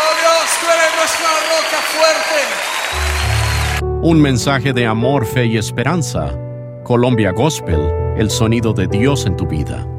Dios, tú eres nuestra roca fuerte. Un mensaje de amor, fe y esperanza. Colombia Gospel, el sonido de Dios en tu vida.